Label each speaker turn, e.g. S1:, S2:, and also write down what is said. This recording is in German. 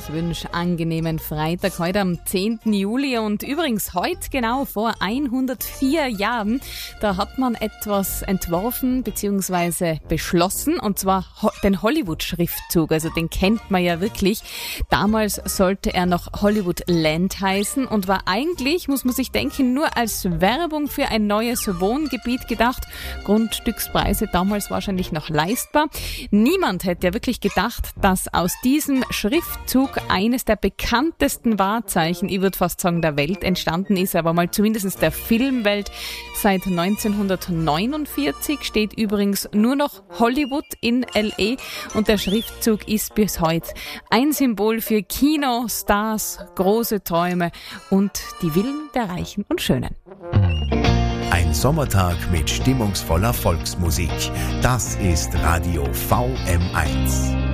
S1: Servus, wünsche angenehmen Freitag, heute am 10. Juli und übrigens heute genau vor 104 Jahren, da hat man etwas entworfen bzw. beschlossen und zwar den Hollywood-Schriftzug, also den kennt man ja wirklich. Damals sollte er noch Hollywood Land heißen und war eigentlich, muss man sich denken, nur als Werbung für ein neues Wohngebiet gedacht. Grundstückspreise damals wahrscheinlich noch leistbar. Niemand hätte ja wirklich gedacht, dass aus diesem Schriftzug eines der bekanntesten Wahrzeichen, ich würde fast sagen der Welt, entstanden ist, aber mal zumindest der Filmwelt. Seit 1949 steht übrigens nur noch Hollywood in L.A. und der Schriftzug ist bis heute ein Symbol für Kino, Stars, große Träume und die Villen der Reichen und Schönen.
S2: Ein Sommertag mit stimmungsvoller Volksmusik. Das ist Radio VM1.